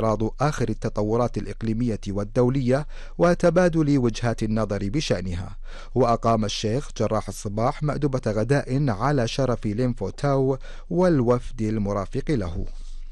استعراض آخر التطورات الإقليمية والدولية وتبادل وجهات النظر بشأنها. وأقام الشيخ جراح الصباح مأدبة غداء على شرف لينفو تاو والوفد المرافق له.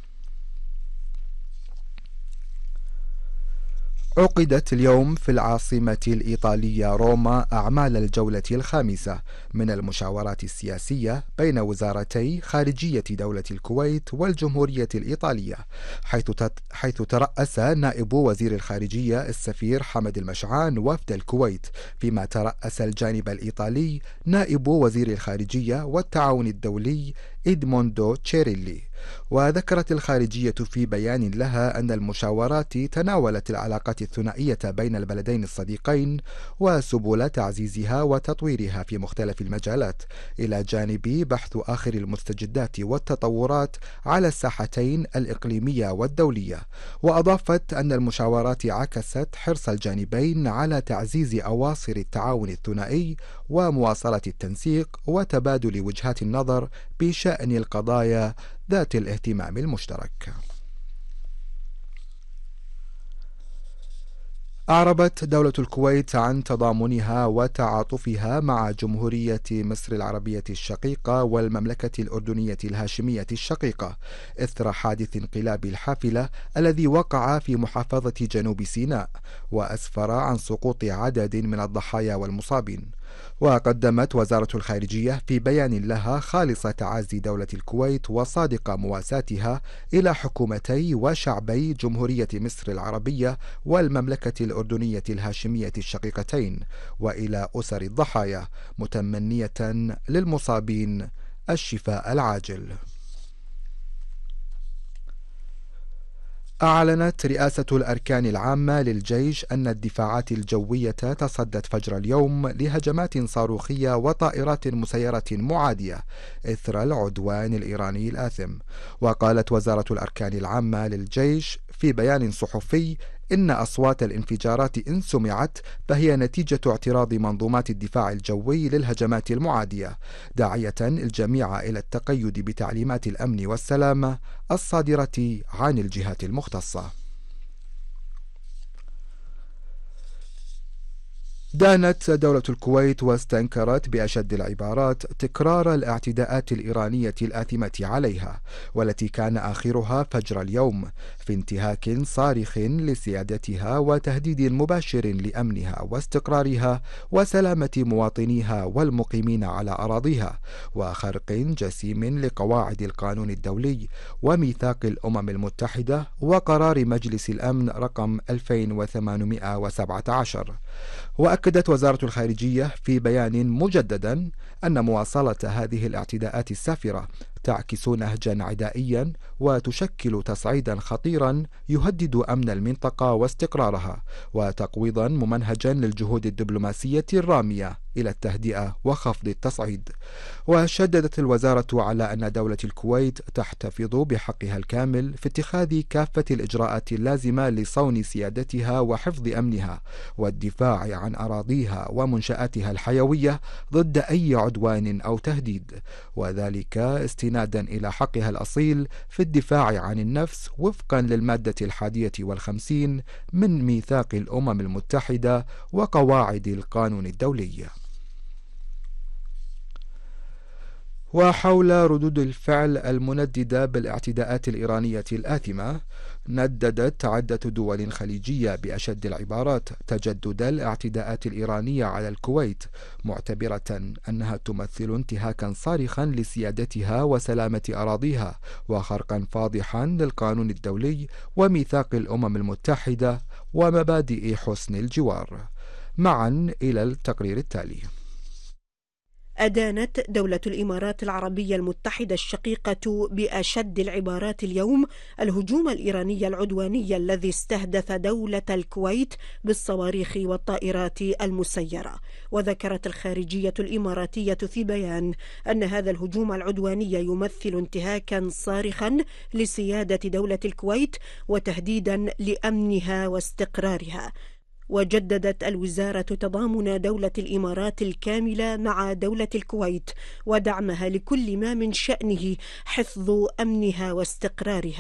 عقدت اليوم في العاصمة الإيطالية روما أعمال الجولة الخامسة من المشاورات السياسية بين وزارتي خارجية دولة الكويت والجمهورية الإيطالية، حيث ترأس نائب وزير الخارجية السفير حمد المشعان وفد الكويت، فيما ترأس الجانب الإيطالي نائب وزير الخارجية والتعاون الدولي إدموندو تشيريلي. وذكرت الخارجية في بيان لها أن المشاورات تناولت العلاقات الثنائية بين البلدين الصديقين وسبل تعزيزها وتطويرها في مختلف المجالات، إلى جانب بحث آخر المستجدات والتطورات على الساحتين الإقليمية والدولية. وأضافت أن المشاورات عكست حرص الجانبين على تعزيز أواصر التعاون الثنائي ومواصلة التنسيق وتبادل وجهات النظر بشأن القضايا ذات الاهتمام المشترك. أعربت دولة الكويت عن تضامنها وتعاطفها مع جمهورية مصر العربية الشقيقة والمملكة الأردنية الهاشمية الشقيقة إثر حادث انقلاب الحافلة الذي وقع في محافظة جنوب سيناء، وأسفر عن سقوط عدد من الضحايا والمصابين. وقدمت وزارة الخارجية في بيان لها خالص تعازي دولة الكويت وصادق مواساتها إلى حكومتي وشعبي جمهورية مصر العربية والمملكة الأردنية الهاشمية الشقيقتين وإلى أسر الضحايا، متمنية للمصابين الشفاء العاجل. أعلنت رئاسة الأركان العامة للجيش أن الدفاعات الجوية تصدت فجر اليوم لهجمات صاروخية وطائرات مسيرة معادية إثر العدوان الإيراني الآثم. وقالت وزارة الأركان العامة للجيش في بيان صحفي إن أصوات الانفجارات إن سمعت فهي نتيجة اعتراض منظومات الدفاع الجوي للهجمات المعادية، داعية الجميع إلى التقيد بتعليمات الأمن والسلامة الصادرة عن الجهات المختصة. دانت دولة الكويت واستنكرت بأشد العبارات تكرار الاعتداءات الإيرانية الآثمة عليها، والتي كان آخرها فجر اليوم في انتهاك صارخ لسيادتها وتهديد مباشر لأمنها واستقرارها وسلامة مواطنيها والمقيمين على أراضيها، وخرق جسيم لقواعد القانون الدولي وميثاق الأمم المتحدة وقرار مجلس الأمن رقم 2817. وأكدت وزارة الخارجية في بيان مجددا أن مواصلة هذه الاعتداءات السافرة تعكس نهجا عدائيا وتشكل تصعيدا خطيرا يهدد أمن المنطقة واستقرارها، وتقويضا ممنهجا للجهود الدبلوماسية الرامية إلى التهدئة وخفض التصعيد. وشددت الوزارة على أن دولة الكويت تحتفظ بحقها الكامل في اتخاذ كافة الإجراءات اللازمة لصون سيادتها وحفظ أمنها والدفاع عن أراضيها ومنشآتها الحيوية ضد أي عدوان أو تهديد، وذلك استنادا إلى حقها الأصيل في الدفاع عن النفس وفقا للمادة 51 من ميثاق الأمم المتحدة وقواعد القانون الدولي. وحول ردود الفعل المنددة بالاعتداءات الإيرانية الآثمة، نددت عدة دول خليجية بأشد العبارات تجدد الاعتداءات الإيرانية على الكويت، معتبرة أنها تمثل انتهاكا صارخا لسيادتها وسلامة أراضيها وخرقا فاضحا للقانون الدولي وميثاق الأمم المتحدة ومبادئ حسن الجوار. معا إلى التقرير التالي. أدانت دولة الإمارات العربية المتحدة الشقيقة بأشد العبارات اليوم الهجوم الإيراني العدواني الذي استهدف دولة الكويت بالصواريخ والطائرات المسيرة. وذكرت الخارجية الإماراتية في بيان أن هذا الهجوم العدواني يمثل انتهاكا صارخا لسيادة دولة الكويت وتهديدا لأمنها واستقرارها. وجددت الوزارة تضامن دولة الإمارات الكاملة مع دولة الكويت ودعمها لكل ما من شأنه حفظ أمنها واستقرارها،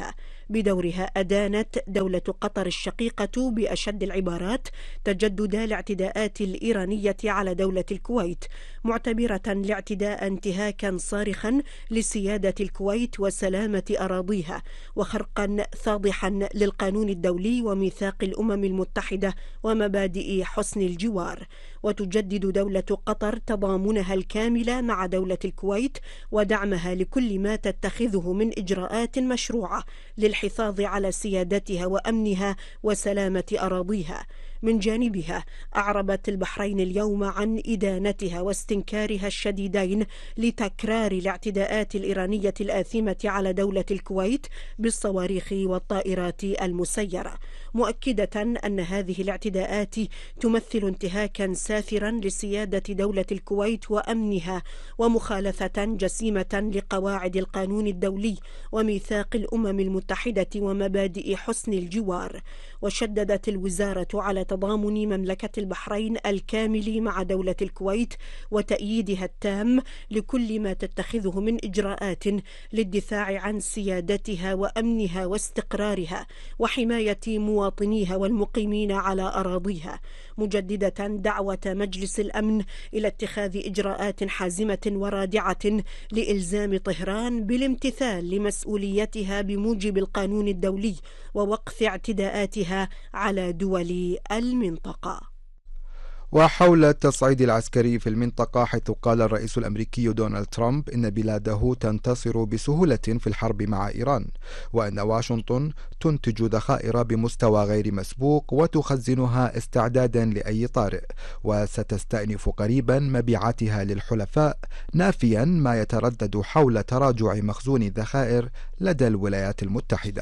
بدورها أدانت دولة قطر الشقيقة بأشد العبارات تجدد الاعتداءات الإيرانية على دولة الكويت، معتبرة الاعتداء انتهاكا صارخا لسيادة الكويت وسلامة أراضيها، وخرقا فاضحا للقانون الدولي وميثاق الأمم المتحدة ومبادئ حسن الجوار. وتجدد دولة قطر تضامنها الكامل مع دولة الكويت ودعمها لكل ما تتخذه من إجراءات مشروعة للحفاظ على سيادتها وأمنها وسلامة أراضيها. من جانبها أعربت البحرين اليوم عن إدانتها واستنكارها الشديدين لتكرار الاعتداءات الإيرانية الآثمة على دولة الكويت بالصواريخ والطائرات المسيرة، مؤكدة أن هذه الاعتداءات تمثل انتهاكا سافرا لسيادة دولة الكويت وأمنها ومخالفة جسيمة لقواعد القانون الدولي وميثاق الأمم المتحدة ومبادئ حسن الجوار. وشددت الوزارة على تضامن مملكة البحرين الكامل مع دولة الكويت وتأييدها التام لكل ما تتخذه من إجراءات للدفاع عن سيادتها وأمنها واستقرارها وحماية مواطنيها والمقيمين على أراضيها، مجددة دعوة مجلس الأمن إلى اتخاذ إجراءات حازمة ورادعة لإلزام طهران بالامتثال لمسؤوليتها بموجب القانون الدولي ووقف اعتداءاتها على دول المنطقة. وحول التصعيد العسكري في المنطقة، حيث قال الرئيس الأمريكي دونالد ترامب إن بلاده تنتصر بسهولة في الحرب مع إيران، وأن واشنطن تنتج ذخائر بمستوى غير مسبوق وتخزنها استعدادا لأي طارئ، وستستأنف قريبا مبيعاتها للحلفاء، نافيا ما يتردد حول تراجع مخزون الذخائر لدى الولايات المتحدة.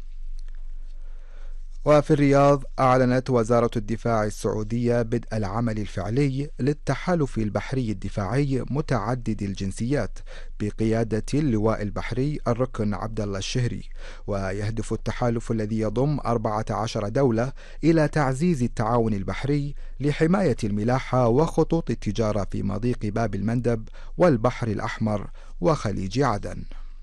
وفي الرياض، أعلنت وزارة الدفاع السعودية بدء العمل الفعلي للتحالف البحري الدفاعي متعدد الجنسيات بقيادة اللواء البحري الركن عبد الله الشهري، ويهدف التحالف الذي يضم 14 دولة إلى تعزيز التعاون البحري لحماية الملاحة وخطوط التجارة في مضيق باب المندب والبحر الأحمر وخليج عدن.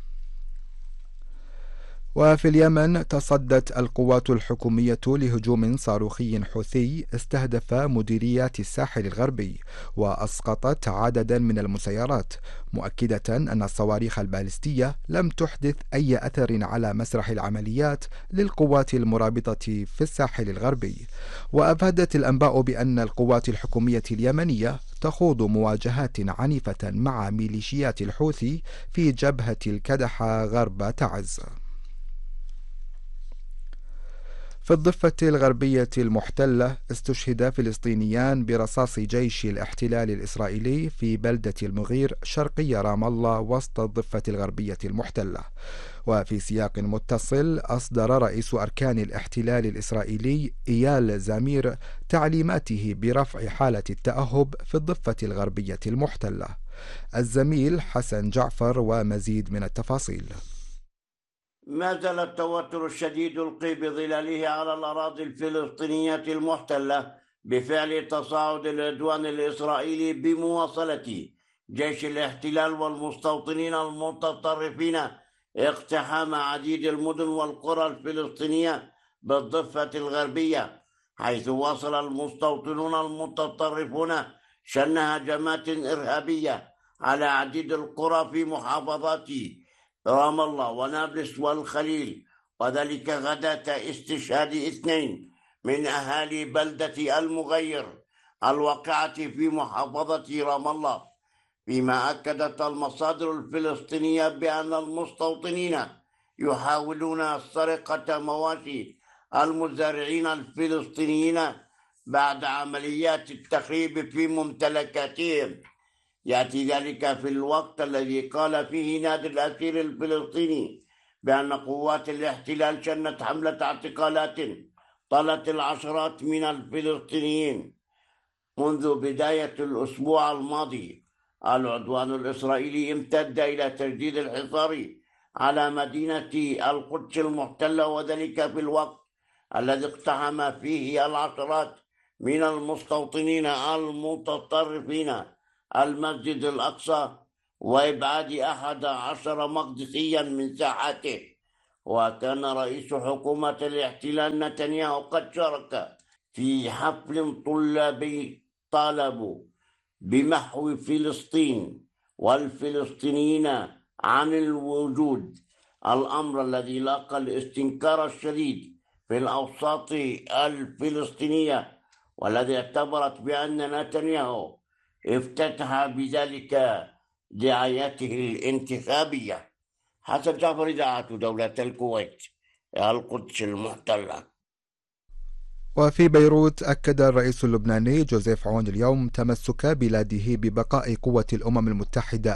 وفي اليمن، تصدت القوات الحكومية لهجوم صاروخي حوثي استهدف مديريات الساحل الغربي وأسقطت عددا من المسيرات، مؤكدة أن الصواريخ البالستية لم تحدث أي أثر على مسرح العمليات للقوات المرابطة في الساحل الغربي. وأفادت الأنباء بأن القوات الحكومية اليمنية تخوض مواجهات عنيفة مع ميليشيات الحوثي في جبهة الكدحة غرب تعز. في الضفة الغربية المحتلة، استشهد فلسطينيان برصاص جيش الاحتلال الإسرائيلي في بلدة المغير شرقي رام الله وسط الضفة الغربية المحتلة. وفي سياق متصل، أصدر رئيس أركان الاحتلال الإسرائيلي إيال زمير تعليماته برفع حالة التأهب في الضفة الغربية المحتلة. الزميل حسن جعفر ومزيد من التفاصيل. ما زال التوتر الشديد يلقي بظلاله على الأراضي الفلسطينية المحتلة بفعل تصاعد العدوان الإسرائيلي بمواصلة جيش الاحتلال والمستوطنين المتطرفين اقتحام عديد المدن والقرى الفلسطينية بالضفة الغربية، حيث واصل المستوطنون المتطرفون شن هجمات إرهابية على عديد القرى في محافظات رام الله ونابلس والخليل، وذلك غداة استشهاد 2 من أهالي بلدة المغير الواقعة في محافظة رام الله، فيما أكدت المصادر الفلسطينية بأن المستوطنين يحاولون سرقة مواشي المزارعين الفلسطينيين بعد عمليات التخريب في ممتلكاتهم. يأتي ذلك في الوقت الذي قال فيه نادي الأسير الفلسطيني بأن قوات الاحتلال شنت حملة اعتقالات طالت العشرات من الفلسطينيين منذ بداية الأسبوع الماضي. العدوان الإسرائيلي امتد إلى تجديد الحصار على مدينة القدس المحتلة، وذلك في الوقت الذي اقتحم فيه العشرات من المستوطنين المتطرفين المسجد الأقصى وإبعاد 11 مقدسيا من ساحاته. وكان رئيس حكومة الاحتلال نتنياهو قد شارك في حفل طلابي طالبوا بمحو فلسطين والفلسطينيين عن الوجود، الأمر الذي لاقى الاستنكار الشديد في الأوساط الفلسطينية، والذي اعتبرت بأن نتنياهو افتتح بذلك دعايته الانتخابية. حسن جعفر، إذاعة دولة الكويت، القدس المحتلة. وفي بيروت أكد الرئيس اللبناني جوزيف عون اليوم تمسك بلاده ببقاء قوة الأمم المتحدة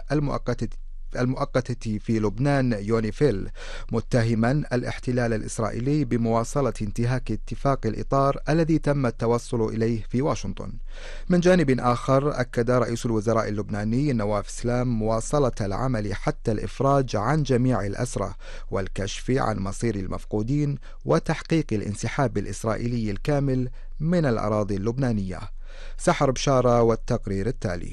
المؤقتة في لبنان يونيفيل، متهما الاحتلال الإسرائيلي بمواصلة انتهاك اتفاق الإطار الذي تم التوصل إليه في واشنطن. من جانب آخر أكد رئيس الوزراء اللبناني نواف سلام مواصلة العمل حتى الإفراج عن جميع الأسرى والكشف عن مصير المفقودين وتحقيق الانسحاب الإسرائيلي الكامل من الأراضي اللبنانية. سحر بشارة والتقرير التالي.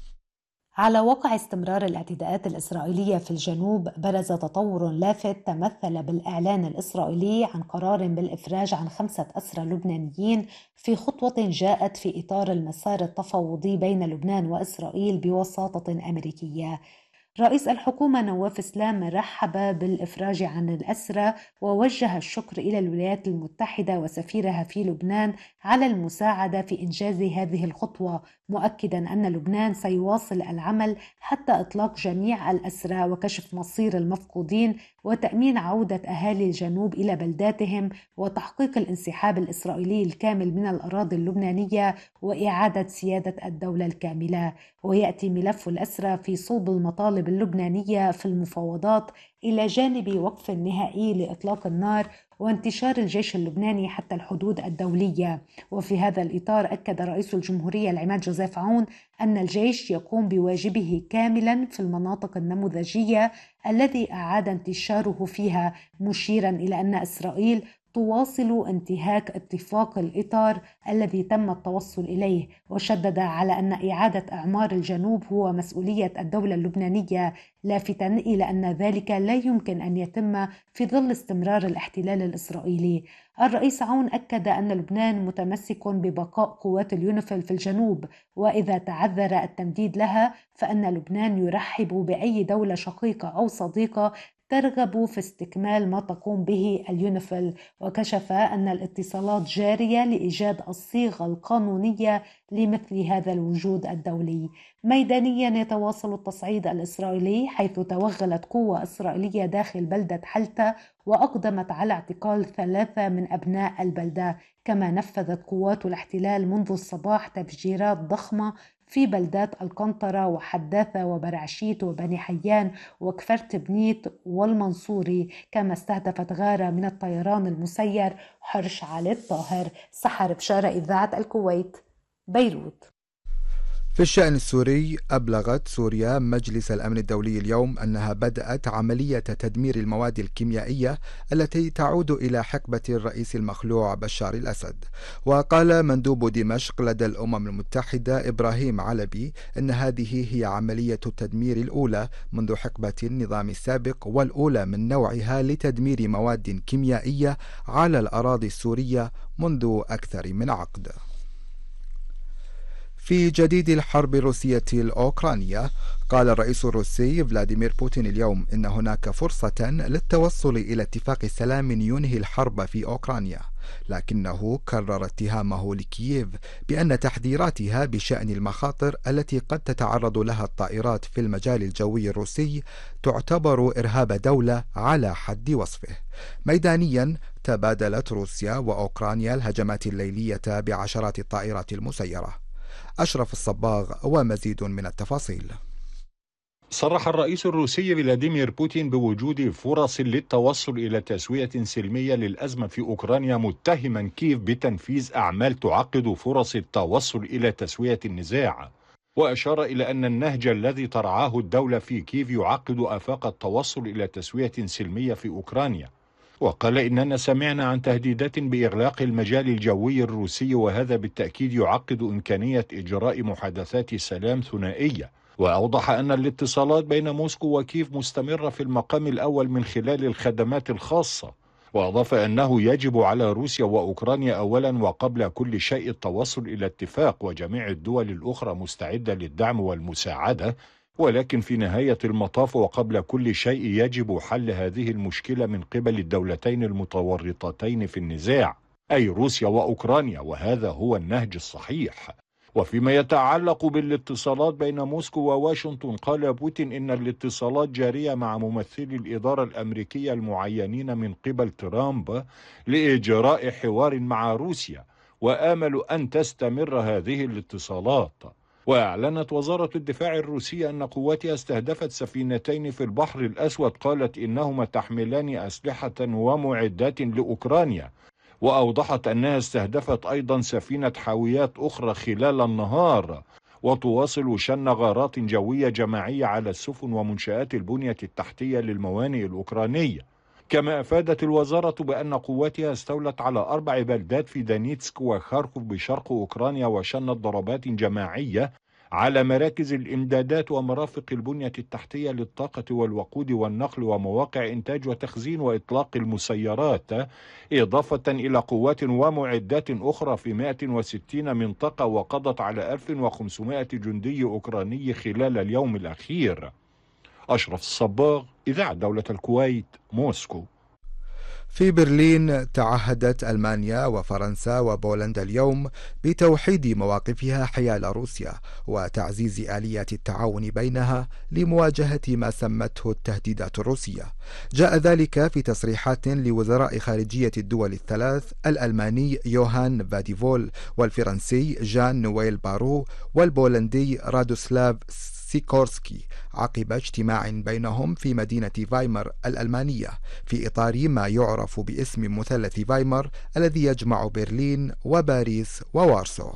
على وقع استمرار الاعتداءات الإسرائيلية في الجنوب، برز تطور لافت تمثل بالإعلان الإسرائيلي عن قرار بالإفراج عن 5 أسرى لبنانيين في خطوة جاءت في إطار المسار التفاوضي بين لبنان وإسرائيل بوساطة أمريكية. رئيس الحكومة نواف سلام رحب بالإفراج عن الأسرى ووجه الشكر إلى الولايات المتحدة وسفيرها في لبنان على المساعدة في إنجاز هذه الخطوة، مؤكدا أن لبنان سيواصل العمل حتى إطلاق جميع الأسرى وكشف مصير المفقودين وتأمين عودة أهالي الجنوب إلى بلداتهم وتحقيق الانسحاب الإسرائيلي الكامل من الأراضي اللبنانية وإعادة سيادة الدولة الكاملة. ويأتي ملف الأسرى في صلب المطالب اللبنانية في المفاوضات إلى جانب وقف نهائي لإطلاق النار وانتشار الجيش اللبناني حتى الحدود الدولية. وفي هذا الإطار أكد رئيس الجمهورية العماد جوزيف عون أن الجيش يقوم بواجبه كاملا في المناطق النموذجية الذي أعاد انتشاره فيها، مشيرا إلى أن إسرائيل تواصل انتهاك اتفاق الإطار الذي تم التوصل إليه، وشدد على أن إعادة إعمار الجنوب هو مسؤولية الدولة اللبنانية، لافتا إلى أن ذلك لا يمكن أن يتم في ظل استمرار الاحتلال الإسرائيلي. الرئيس عون أكد أن لبنان متمسك ببقاء قوات اليونيفيل في الجنوب، وإذا تعذر التمديد لها فإن لبنان يرحب بأي دولة شقيقة أو صديقة ترغب في استكمال ما تقوم به اليونيفيل. وكشف أن الاتصالات جارية لإيجاد الصيغة القانونية لمثل هذا الوجود الدولي. ميدانيا يتواصل التصعيد الإسرائيلي، حيث توغلت قوة إسرائيلية داخل بلدة حلتا وأقدمت على اعتقال 3 من أبناء البلدة. كما نفذت قوات الاحتلال منذ الصباح تفجيرات ضخمة في بلدات القنطرة وحداثة وبرعشيت وبني حيان وكفرت بنيت والمنصوري، كما استهدفت غارة من الطيران المسير حرش علي الطاهر. سحر بشارة، إذاعة الكويت، بيروت. في الشأن السوري، أبلغت سوريا مجلس الأمن الدولي اليوم أنها بدأت عملية تدمير المواد الكيميائية التي تعود إلى حقبة الرئيس المخلوع بشار الأسد. وقال مندوب دمشق لدى الأمم المتحدة إبراهيم علبي أن هذه هي عملية التدمير الأولى منذ حقبة النظام السابق والأولى من نوعها لتدمير مواد كيميائية على الأراضي السورية منذ أكثر من عقد. في جديد الحرب الروسية الأوكرانية، قال الرئيس الروسي فلاديمير بوتين اليوم إن هناك فرصة للتوصل إلى اتفاق سلام ينهي الحرب في أوكرانيا، لكنه كرر اتهامه لكييف بأن تحذيراتها بشأن المخاطر التي قد تتعرض لها الطائرات في المجال الجوي الروسي تعتبر إرهاب دولة على حد وصفه. ميدانيا، تبادلت روسيا وأوكرانيا الهجمات الليلية بعشرات الطائرات المسيرة. أشرف الصباغ ومزيد من التفاصيل. صرح الرئيس الروسي فلاديمير بوتين بوجود فرص للتوصل إلى تسوية سلمية للأزمة في أوكرانيا، متهما كييف بتنفيذ أعمال تعقد فرص التوصل إلى تسوية النزاع. وأشار إلى أن النهج الذي ترعاه الدولة في كييف يعقد آفاق التوصل إلى تسوية سلمية في أوكرانيا. وقال إننا سمعنا عن تهديدات بإغلاق المجال الجوي الروسي، وهذا بالتأكيد يعقد إمكانية إجراء محادثات سلام ثنائية وأوضح أن الاتصالات بين موسكو وكييف مستمرة في المقام الأول من خلال الخدمات الخاصة، وأضاف أنه يجب على روسيا وأوكرانيا أولا وقبل كل شيء التوصل إلى اتفاق، وجميع الدول الأخرى مستعدة للدعم والمساعدة، ولكن في نهاية المطاف وقبل كل شيء يجب حل هذه المشكلة من قبل الدولتين المتورطتين في النزاع، أي روسيا وأوكرانيا، وهذا هو النهج الصحيح. وفيما يتعلق بالاتصالات بين موسكو وواشنطن، قال بوتين إن الاتصالات جارية مع ممثلي الإدارة الأمريكية المعينين من قبل ترامب لإجراء حوار مع روسيا، وآمل أن تستمر هذه الاتصالات. وأعلنت وزارة الدفاع الروسية أن قواتها استهدفت سفينتين في البحر الأسود، قالت إنهما تحملان أسلحة ومعدات لأوكرانيا، وأوضحت أنها استهدفت أيضا سفينة حاويات أخرى خلال النهار، وتواصل شن غارات جوية جماعية على السفن ومنشآت البنية التحتية للموانئ الأوكرانية. كما أفادت الوزارة بأن قواتها استولت على 4 بلدات في دانيتسك وخاركوف بشرق أوكرانيا، وشنت ضربات جماعية على مراكز الإمدادات ومرافق البنية التحتية للطاقة والوقود والنقل ومواقع إنتاج وتخزين وإطلاق المسيرات، إضافة إلى قوات ومعدات أخرى في 160 منطقة، وقضت على 1500 جندي أوكراني خلال اليوم الأخير. أشرف الصباغ، إذاعة دولة الكويت، موسكو. في برلين تعهدت ألمانيا وفرنسا وبولندا اليوم بتوحيد مواقفها حيال روسيا وتعزيز آليات التعاون بينها لمواجهة ما سمته التهديدات الروسية. جاء ذلك في تصريحات لوزراء خارجية الدول الثلاث، الألماني يوهان فاديفول، والفرنسي جان نويل بارو، والبولندي رادوسلاف سيكورسكي، عقب اجتماع بينهم في مدينة فايمر الألمانية في إطار ما يعرف باسم مثلث فايمر الذي يجمع برلين وباريس ووارسو.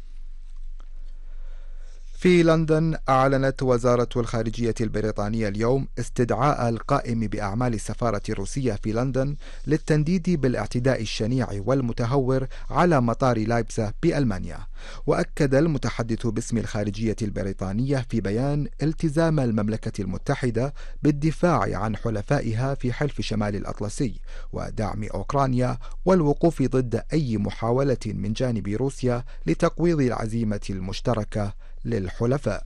في لندن أعلنت وزارة الخارجية البريطانية اليوم استدعاء القائم بأعمال السفارة الروسية في لندن للتنديد بالاعتداء الشنيع والمتهور على مطار لايبزا بألمانيا. وأكد المتحدث باسم الخارجية البريطانية في بيان التزام المملكة المتحدة بالدفاع عن حلفائها في حلف شمال الأطلسي ودعم أوكرانيا والوقوف ضد أي محاولة من جانب روسيا لتقويض العزيمة المشتركة للحلفاء.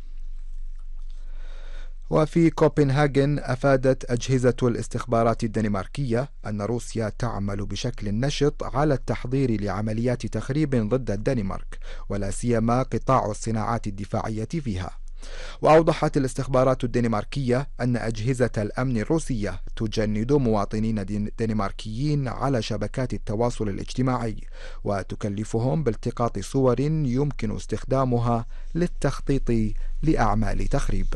وفي كوبنهاجن أفادت أجهزة الاستخبارات الدنماركية أن روسيا تعمل بشكل نشط على التحضير لعمليات تخريب ضد الدنمارك، ولا سيما قطاع الصناعات الدفاعية فيها. وأوضحت الاستخبارات الدنماركية أن أجهزة الأمن الروسية تجند مواطنين دنماركيين على شبكات التواصل الاجتماعي، وتكلفهم بالتقاط صور يمكن استخدامها للتخطيط لأعمال تخريب.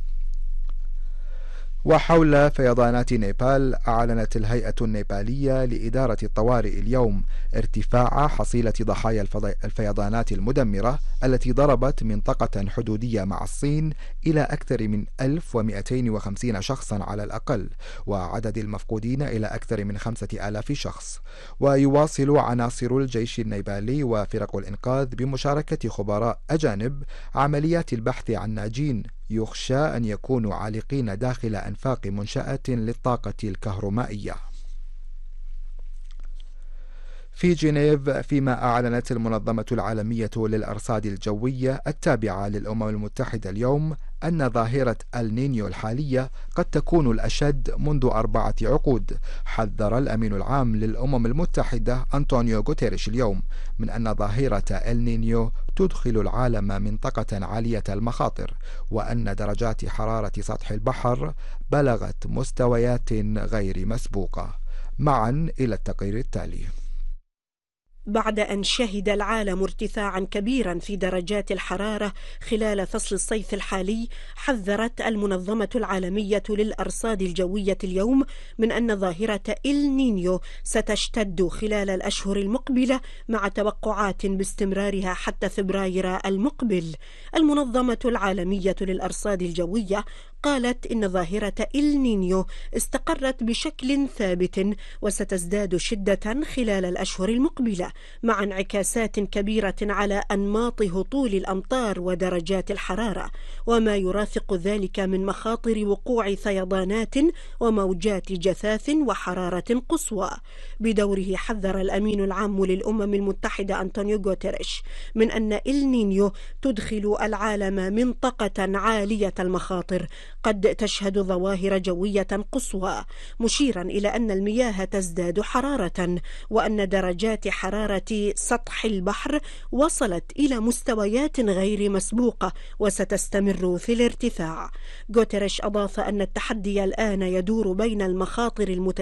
وحول فيضانات نيبال، أعلنت الهيئة النيبالية لإدارة الطوارئ اليوم ارتفاع حصيلة ضحايا الفيضانات المدمرة التي ضربت منطقة حدودية مع الصين إلى أكثر من 1250 شخصا على الأقل، وعدد المفقودين إلى أكثر من 5000 شخص. ويواصل عناصر الجيش النيبالي وفرق الإنقاذ بمشاركة خبراء أجانب عمليات البحث عن ناجين يخشى أن يكونوا عالقين داخل أنفاق منشأة للطاقة الكهرومائية. في جنيف، فيما أعلنت المنظمة العالمية للأرصاد الجوية التابعة للأمم المتحدة اليوم أن ظاهرة النينيو الحالية قد تكون الأشد منذ 4 عقود. حذر الأمين العام للأمم المتحدة أنطونيو غوتيريش اليوم من أن ظاهرة النينيو تدخل العالم منطقة عالية المخاطر، وأن درجات حرارة سطح البحر بلغت مستويات غير مسبوقة. معا إلى التقرير التالي. بعد أن شهد العالم ارتفاعا كبيرا في درجات الحرارة خلال فصل الصيف الحالي، حذرت المنظمة العالمية للأرصاد الجوية اليوم من أن ظاهرة النينيو ستشتد خلال الأشهر المقبلة، مع توقعات باستمرارها حتى فبراير المقبل. المنظمة العالمية للأرصاد الجوية قالت إن ظاهرة النينيو استقرت بشكل ثابت وستزداد شدة خلال الأشهر المقبلة. مع انعكاسات كبيرة على أنماط هطول الأمطار ودرجات الحرارة، وما يرافق ذلك من مخاطر وقوع فيضانات وموجات جفاف وحرارة قصوى. بدوره حذر الأمين العام للأمم المتحدة أنطونيو غوتيريش من أن إلنينيو تدخل العالم منطقة عالية المخاطر قد تشهد ظواهر جوية قصوى، مشيرا إلى أن المياه تزداد حرارة وأن درجات حرارة سطح البحر وصلت إلى مستويات غير مسبوقة وستستمر في الارتفاع. غوتيريش أضاف أن التحدي الآن يدور بين المخاطر